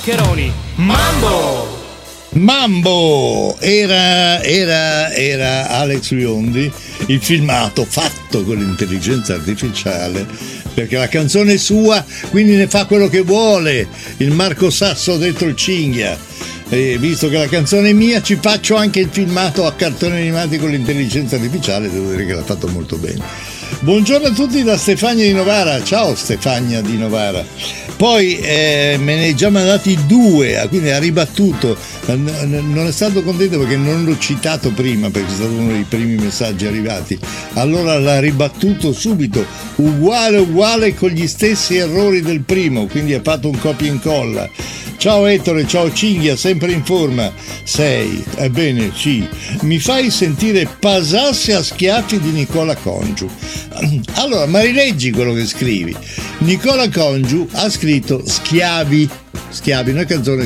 Maccheroni. Mambo! Mambo era Alex Biondi, il filmato fatto con l'intelligenza artificiale, perché la canzone è sua, quindi ne fa quello che vuole, il Marco Sasso dentro il cinghia. E visto che la canzone è mia, ci faccio anche il filmato a cartoni animati con l'intelligenza artificiale, devo dire che l'ha fatto molto bene. Buongiorno a tutti da Stefania di Novara. Ciao Stefania di Novara. Poi me ne hai già mandati due, quindi ha ribattuto. Non è stato contento perché non l'ho citato prima, perché è stato uno dei primi messaggi arrivati. Allora l'ha ribattuto subito, uguale con gli stessi errori del primo, quindi ha fatto un copia e incolla. Ciao Ettore, ciao Cinghia, sempre in forma. Sei, ebbene sì, mi fai sentire Pasassi a schiaffi di Nicola Congiu. Allora, ma rileggi quello che scrivi. Nicola Congiu ha scritto Schiavi, una canzone